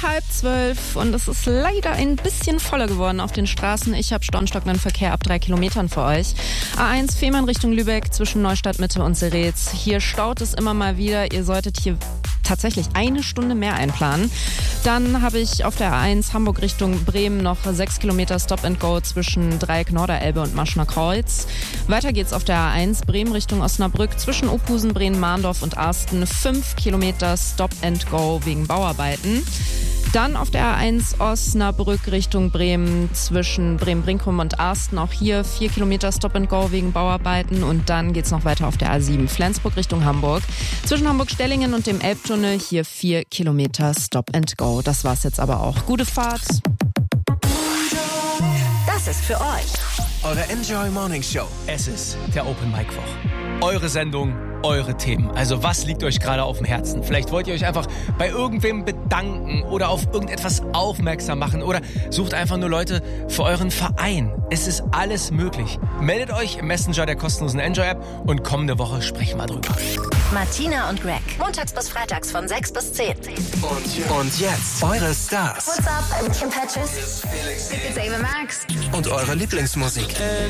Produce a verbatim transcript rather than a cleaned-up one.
halb zwölf und es ist leider ein bisschen voller geworden auf den Straßen. Ich habe stornstockenden Verkehr ab drei Kilometern für euch. A eins Fehmarn Richtung Lübeck zwischen Neustadt Mitte und Seretz. Hier staut es immer mal wieder. Ihr solltet hier tatsächlich eine Stunde mehr einplanen. Dann habe ich auf der A eins Hamburg Richtung Bremen noch sechs Kilometer Stop and Go zwischen Dreieck Norderelbe und Maschner Kreuz. Weiter geht's auf der A eins Bremen Richtung Osnabrück zwischen Ophusen, Bremen, Mahndorf und Arsten. fünf Kilometer Stop and Go wegen Bauarbeiten. Dann auf der A eins Osnabrück Richtung Bremen zwischen Bremen-Brinkum und Arsten. Auch hier vier Kilometer Stop and Go wegen Bauarbeiten. Und dann geht's noch weiter auf der A sieben Flensburg Richtung Hamburg. Zwischen Hamburg-Stellingen und dem Elbtunnel hier vier Kilometer Stop and Go. Das war's jetzt aber auch. Gute Fahrt. Das ist für euch eure Enjoy Morning Show. Es ist der Open Mic Woche. Eure Sendung, eure Themen. Also was liegt euch gerade auf dem Herzen? Vielleicht wollt ihr euch einfach bei irgendwem bedanken oder auf irgendetwas aufmerksam machen oder sucht einfach nur Leute für euren Verein. Es ist alles möglich. Meldet euch im Messenger der kostenlosen Enjoy-App und kommende Woche sprechen wir drüber. Martina und Greg. Montags bis freitags von sechs bis zehn. Und, und jetzt eure Stars. What's up? I'm Kim Petras. It's Ava Max. Und eure Lieblingsmusik.